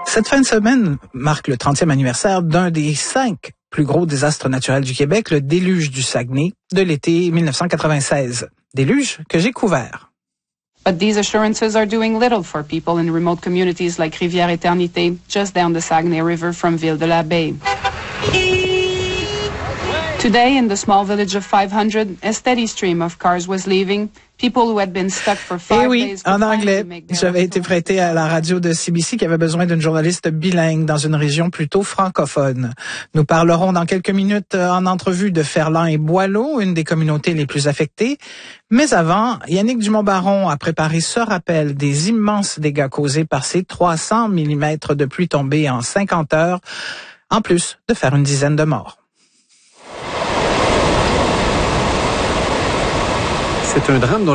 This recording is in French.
Cette fin de semaine marque le 30e anniversaire d'un des 5 plus gros désastres naturels du Québec, le déluge du Saguenay de l'été 1996. Déluge que j'ai couvert. But these assurances are doing little for people in remote communities like Rivière-Éternité, just down the Saguenay River from Ville-de-la-Baie. Today, in the small village of 500, a steady stream of cars was leaving. People who had been stuck for 5 days. En anglais, j'avais été prêté à la radio de CBC qui avait besoin d'une journaliste bilingue dans une région plutôt francophone. Nous parlerons dans quelques minutes en entrevue de Ferland et Boileau, une des communautés les plus affectées. Mais avant, Yannick Dumont-Baron a préparé ce rappel des immenses dégâts causés par ces 300 mm de pluie tombée en 50 heures, en plus de faire une dizaine de morts. C'est un drame dont